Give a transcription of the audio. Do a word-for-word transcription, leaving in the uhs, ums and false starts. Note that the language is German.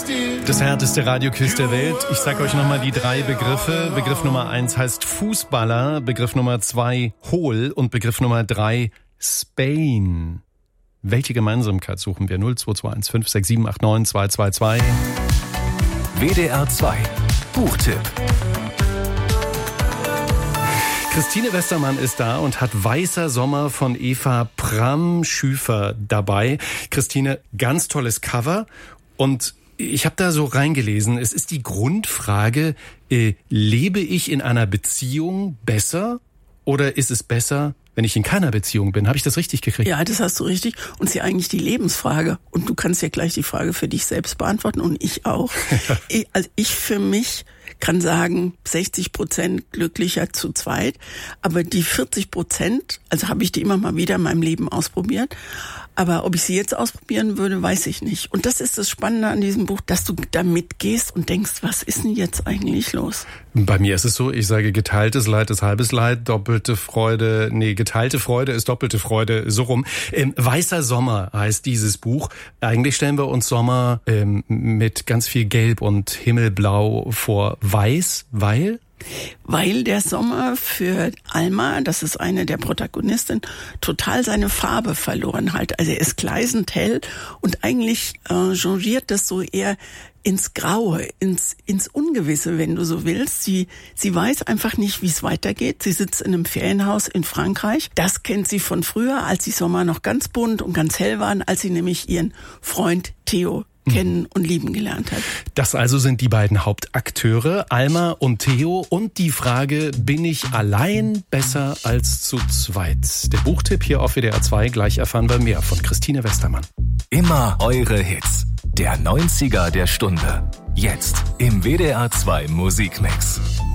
Das härteste Radioquiz der Welt. Ich sage euch nochmal die drei Begriffe. Begriff Nummer eins heißt Fußballer, Begriff Nummer zwei Hohl und Begriff Nummer drei Spain. Welche Gemeinsamkeit suchen wir? null zwei zwei eins fünf sechs sieben acht neun zwei zwei zwei. W D R zwei Buchtipp. Christine Westermann ist da und hat Weißer Sommer von Eva Pram-Schüfer dabei. Christine, ganz tolles Cover und ich habe da so reingelesen, es ist die Grundfrage, äh, lebe ich in einer Beziehung besser oder ist es besser, wenn ich in keiner Beziehung bin? Habe ich das richtig gekriegt? Ja, das hast du richtig. Und es ist ja eigentlich die Lebensfrage. Und du kannst ja gleich die Frage für dich selbst beantworten und ich auch. ich, also ich für mich kann sagen, sechzig Prozent glücklicher zu zweit. Aber die vierzig Prozent, also habe ich die immer mal wieder in meinem Leben ausprobiert. Aber ob ich sie jetzt ausprobieren würde, weiß ich nicht. Und das ist das Spannende an diesem Buch, dass du da mitgehst und denkst, was ist denn jetzt eigentlich los? Bei mir ist es so, ich sage, geteiltes Leid ist halbes Leid, doppelte Freude, nee, geteilte Freude ist doppelte Freude, so rum. Ähm, Weißer Sommer heißt dieses Buch. Eigentlich stellen wir uns Sommer ähm, mit ganz viel Gelb und Himmelblau vor. Weiß, weil... Weil der Sommer für Alma, das ist eine der Protagonistinnen, total seine Farbe verloren hat. Also er ist gleißend hell und eigentlich äh, changiert das so eher ins Graue, ins ins Ungewisse, wenn du so willst. Sie sie weiß einfach nicht, wie es weitergeht. Sie sitzt in einem Ferienhaus in Frankreich. Das kennt sie von früher, als die Sommer noch ganz bunt und ganz hell waren, als sie nämlich ihren Freund Theo kennen und lieben gelernt hat. Das also sind die beiden Hauptakteure, Alma und Theo. Und die Frage, bin ich allein besser als zu zweit? Der Buchtipp hier auf W D R zwei. Gleich erfahren wir mehr von Christine Westermann. Immer eure Hits. Der neunziger der Stunde. Jetzt im W D R zwei Musikmix.